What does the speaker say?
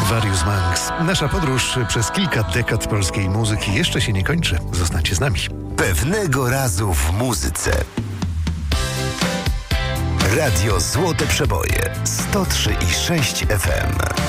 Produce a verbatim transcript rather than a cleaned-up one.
Various Monks. Nasza podróż przez kilka dekad polskiej muzyki jeszcze się nie kończy. Zostańcie z nami. Pewnego razu w muzyce. Radio Złote Przeboje sto trzy i sześć F M.